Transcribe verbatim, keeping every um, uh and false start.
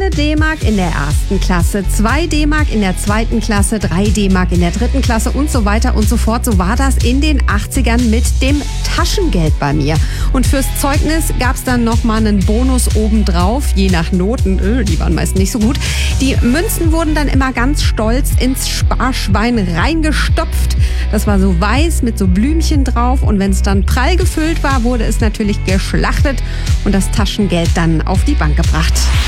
Eine D-Mark in der ersten Klasse, zwei D-Mark in der zweiten Klasse, drei D-Mark in der dritten Klasse und so weiter und so fort. So war das in den achtzigern mit dem Taschengeld bei mir. Und fürs Zeugnis gab es dann nochmal einen Bonus obendrauf, je nach Noten. Öh, die waren meist nicht so gut. Die Münzen wurden dann immer ganz stolz ins Sparschwein reingestopft. Das war so weiß mit so Blümchen drauf. Und wenn es dann prall gefüllt war, wurde es natürlich geschlachtet und das Taschengeld dann auf die Bank gebracht.